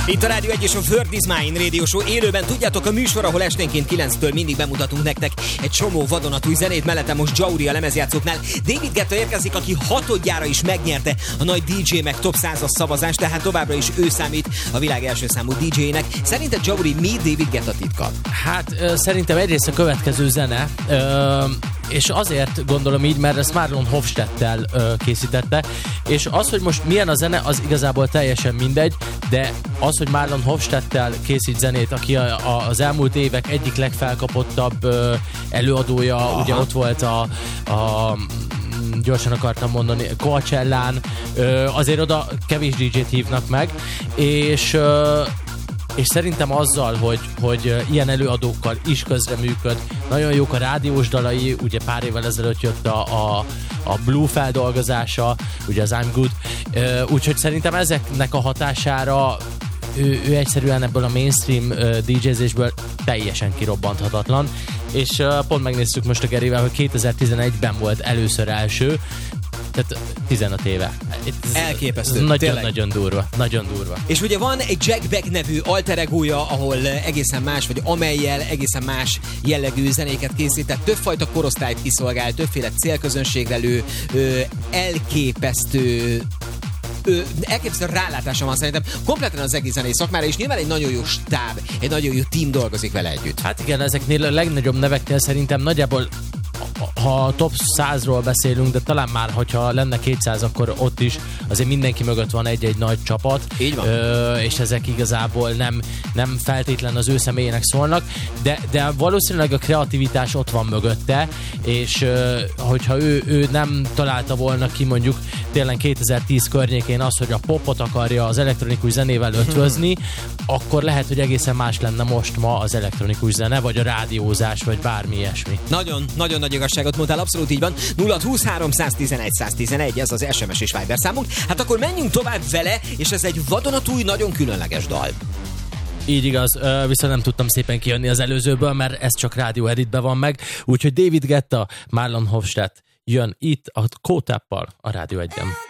Itt a Rádió 1 és a World is Mine Radio Show élőben. Tudjátok, a műsor, ahol esténként 9-től mindig bemutatunk nektek egy csomó vadonatúj zenét. Mellettem most Jauri a lemezjátszóknál. David Guetta érkezik, aki 6. is megnyerte a nagy DJ meg Top 100-as szavazást, tehát továbbra is ő számít a világ első számú DJ-nek. Szerinted, Jauri, mi David Guetta titka? Hát szerintem egyrészt a következő zene, és azért gondolom így, mert ezt Marlon Hofstadttel készítette, és az, hogy most milyen a zene, az igazából teljesen mindegy, de az, hogy Marlon Hofstadttel készít zenét, aki az elmúlt évek egyik legfelkapottabb előadója, aha, ugye ott volt a gyorsan akartam mondani, Coachellán, azért oda kevés DJ-t hívnak meg, és szerintem azzal, hogy ilyen előadókkal is közreműköd, nagyon jók a rádiós dalai, ugye pár évvel ezelőtt jött a Blue feldolgozása, ugye az I'm Good, úgyhogy szerintem ezeknek a hatására ő egyszerűen ebből a mainstream DJ-zésből teljesen kirobbanthatatlan, és pont megnéztük most a Gerivel, hogy 2011-ben volt először első, tehát 15 éve. Elképesztő. Nagyon durva. Nagyon durva. És ugye van egy Jack Beck nevű alter egója, ahol egészen más, vagy amellyel egészen más jellegű zenéket készített. Többfajta korosztályt kiszolgál, többféle célközönségre lő, elképesztő rálátása van szerintem kompletten az egész zenei szakmára, és nyilván egy nagyon jó stáb, egy nagyon jó team dolgozik vele együtt. Hát igen, ezeknél a legnagyobb neveknél szerintem nagyjából, ha a top 100-ról beszélünk, de talán már, hogyha lenne 200, akkor ott is azért mindenki mögött van egy-egy nagy csapat. Így van. És ezek igazából nem feltétlen az ő személyének szólnak, de valószínűleg a kreativitás ott van mögötte, és hogyha ő nem találta volna ki mondjuk tényleg 2010 környékén az, hogy a popot akarja az elektronikus zenével ötvözni, akkor lehet, hogy egészen más lenne most ma az elektronikus zene, vagy a rádiózás, vagy bármi ilyesmi. Nagyon nagy igazságot mondtál, abszolút így van. 0-23 111 111, ez az SMS és Viber számunk. Hát akkor menjünk tovább vele, és ez egy vadonatúj, nagyon különleges dal. Így igaz, viszont nem tudtam szépen kijönni az előzőből, mert ez csak rádió editben van meg, úgyhogy David Guetta, Marlon Hofstadt jön itt a K-Tappal a Rádió 1-en.